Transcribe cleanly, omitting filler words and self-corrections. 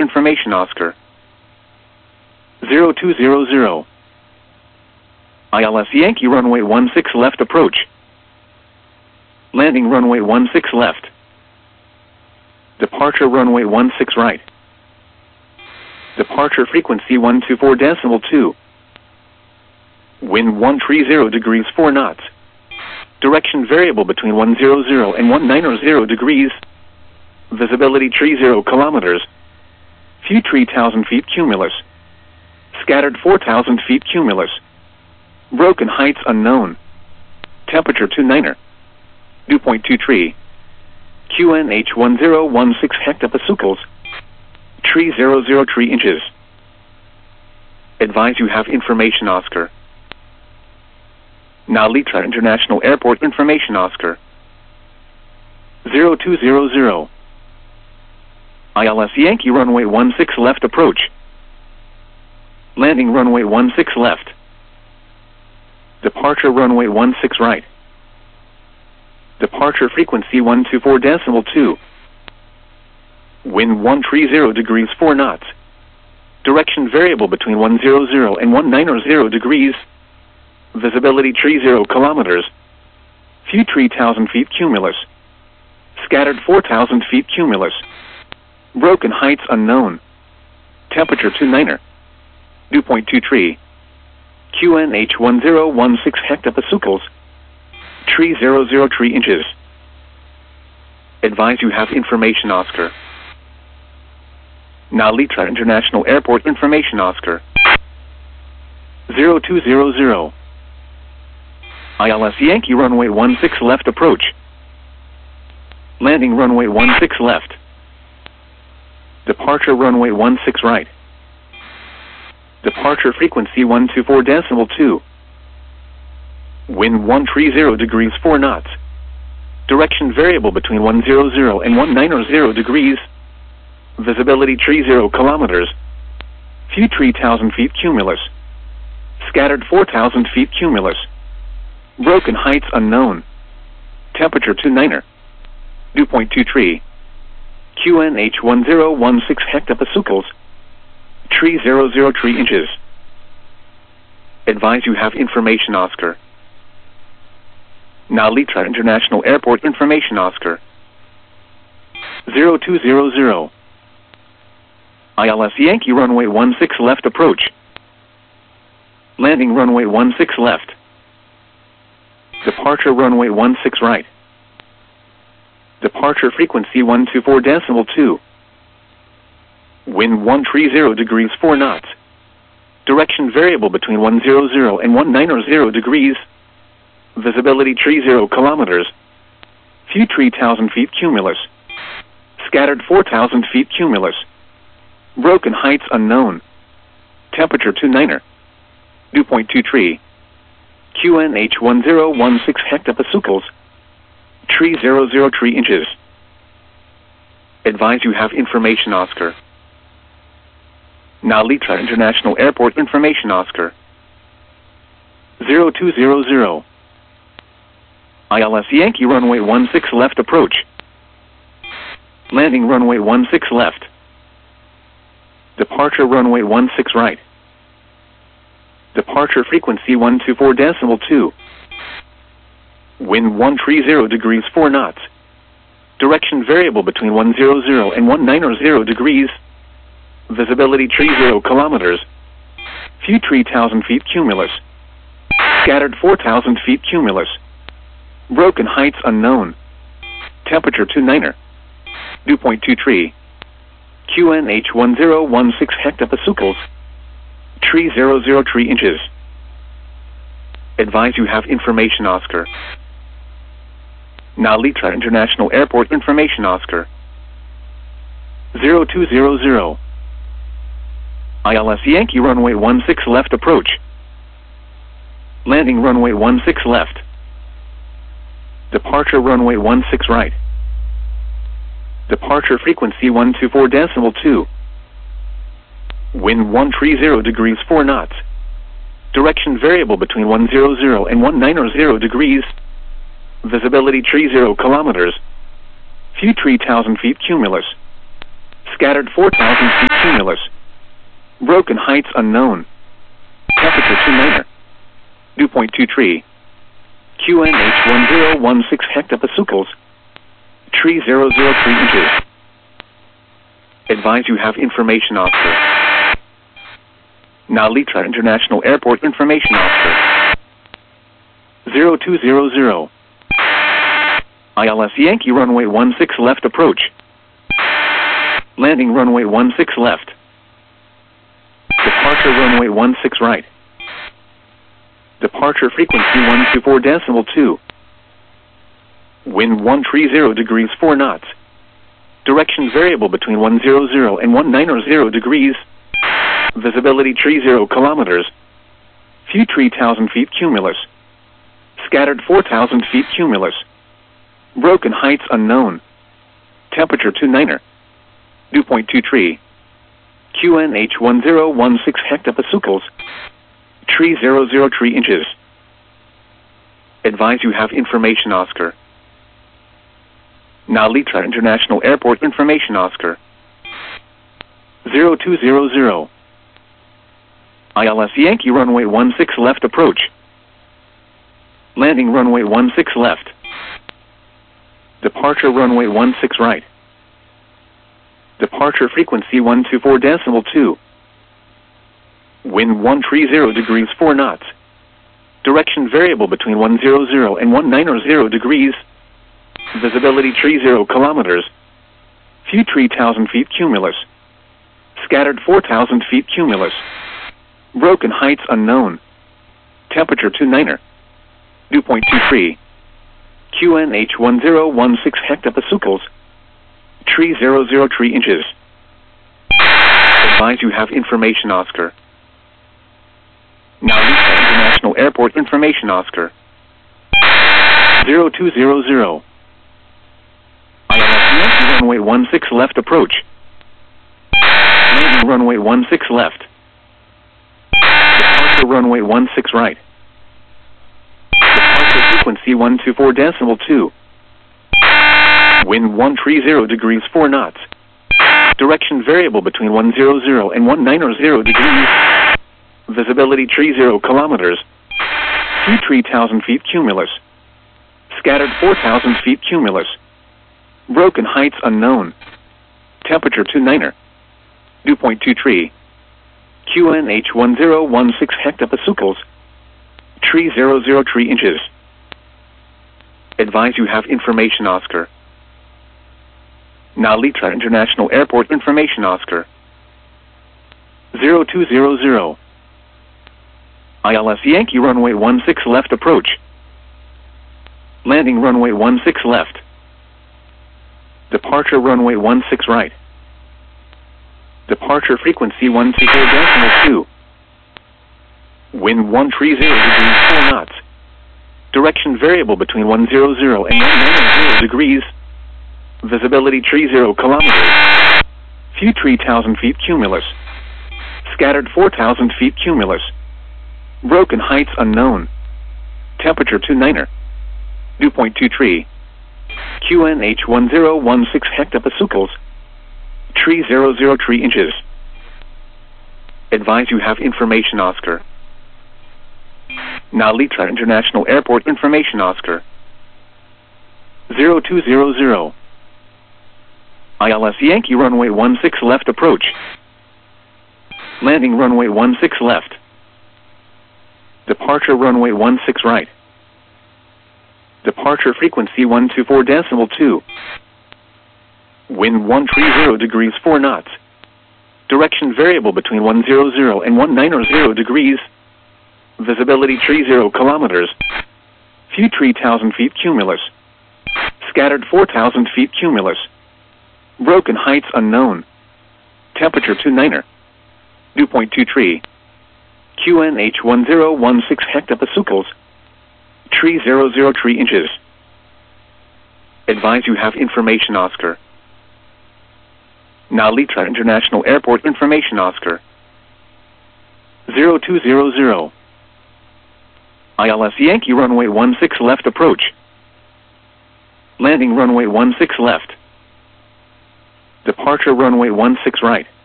information Oscar. 0200. ILS Yankee runway 16 left approach. Landing runway 16 left. Departure runway 16 right. Departure frequency 124.2. Wind 130 degrees 4 knots. Direction variable between 100 and 190 degrees. Visibility 30 kilometers. View 3,000 feet cumulus. Scattered 4,000 feet cumulus. Broken heights unknown. Temperature 29er. Dew point 23. QNH 1016 hectopascals. 3003 inches. Advise you have information Oscar. Narita International Airport information Oscar. 0200. ILS Yankee runway 16 left approach. Landing runway 16 left. Departure runway 16 right. Departure frequency 124.2. Wind 130 degrees 4 knots. Direction variable between 100 and 190 degrees. Visibility 30 kilometers. View 3,000 feet cumulus. Scattered 4,000 feet cumulus. Broken heights unknown. Temperature 29er. Dew point 23. QNH 1016 hectopascals. 3003 inches. Advise you have information Oscar. Narita International Airport information Oscar. 0200. ILS Yankee runway 16 left approach. Landing runway 16 left. Departure runway 16 right. Departure frequency 124.2. Wind 130 degrees 4 knots. Direction variable between 100 and 190 degrees. Visibility 30 kilometers. View 3,000 feet cumulus. Scattered 4,000 feet cumulus. Broken heights unknown. Temperature 29er. Dew point 23. QNH 1016 hectopascals. 3003 inches. Advise you have information Oscar. Narita International Airport information Oscar. 0200. ILS Yankee runway 16 left approach. Landing runway 16 left. Departure runway 16 right. Departure frequency 124.2. Wind 130 degrees 4 knots. Direction variable between 100 and 190 degrees. Visibility 30 kilometers. View 3,000 feet cumulus. Scattered 4,000 feet cumulus. Broken heights unknown. Temperature 29er. Dew point 23. QNH 1016 hectopascals. 3003 inches. Advise you have information Oscar. Narita International Airport information Oscar. 0200. ILS Yankee runway 16 left approach. Landing runway 16 left. Departure runway 16 right. Departure frequency 124.2. Wind 130 degrees 4 knots. Direction variable between 100 and 190 degrees. Visibility 30 kilometers. View 3,000 feet cumulus. Scattered 4,000 feet cumulus. Broken heights unknown. Temperature 29er. Dew point 23. QNH 1016 hectopascals. 3003 inches. Advise you have information Oscar. Narita International Airport information Oscar. 0200. ILS Yankee runway 16 left approach. Landing runway 16 left. Departure runway 16 right. Departure frequency 124.2. Wind 130 degrees 4 knots. Direction variable between 100 and 190 degrees. Visibility 30 kilometers. View 3,000 feet cumulus. Scattered 4,000 feet cumulus. Broken heights unknown. Temperature 29er. Dew point 23. QNH 1016 hectopascals. Tree 003 inches. Advise you have information officer. Nalitra International Airport Information Officer. 0200. ILS Yankee runway 16 left approach. Landing runway 16 left. Departure runway 16 right. Departure frequency 124.2. Wind 130 degrees 4 knots. Direction variable between 100 and 190 degrees. Visibility 30 kilometers. Few 3,000 feet cumulus. Scattered 4,000 feet cumulus. Broken heights unknown. Temperature 29er. Dew point 23. QNH 1016 hectopascals. Tree 003 inches. Advise you have information Oscar. Nalitra International Airport Information Oscar. 0200. ILS Yankee runway 16 left approach. Landing runway 16 left. Departure runway 16 right. Departure frequency 124.2. Wind 130 degrees 4 knots. Direction variable between 100 and 190 degrees. Visibility 30 kilometers. Few 3,000 feet cumulus. Scattered 4,000 feet cumulus. Broken heights unknown. Temperature 29er. Dew point 23. QNH 1016 hectopascals. Tree 003 inches. Advise you have information Oscar. Nalitra International Airport Information Oscar. 0200. ILS Yankee runway 16 left approach. Landing runway 16 left. Departure runway 16 right. Departure frequency 124.2. Wind 130 degrees 4 knots. Direction variable between 100 and 190 degrees. Visibility 30 kilometers. Few 3,000 feet cumulus. Scattered 4,000 feet cumulus. Broken heights unknown. Temperature 29er. Dew point 23. QNH 1016 hectopascals. Tree 003 inches. Advise you have information Oscar. Nalitra International Airport Information Oscar. 0200. ILS Yankee runway 16 left approach. Landing runway 16 left. Departure runway 16 right. Departure frequency 124.2. Wind 130 degrees 4 knots. Direction variable between 100 and 190 degrees. Visibility 30 kilometers. Few 3,000 feet cumulus. Scattered 4,000 feet cumulus. Broken heights unknown. Temperature 29er. Dew point 23. QNH 1016 hectopascals. Tree 003 inches. Advise you have information Oscar. Nalitra International Airport Information Oscar. 0200. ILS Yankee runway 16 left approach. Landing runway 16 left. Departure runway 16 right. Departure frequency 124.2. Wind 130 degrees 4 knots. Direction variable between 100 and 190 degrees. Visibility 30 kilometers. Few 3,000 feet cumulus. Scattered 4,000 feet cumulus. Broken heights unknown. Temperature 29er. Dew point 23. QNH 1016 hectopascals. Tree 003 inches. Advise you have information Oscar. Nalitra International Airport Information Oscar. 0200. ILS Yankee runway 16 left approach. Landing runway 16 left. Departure runway 16 right.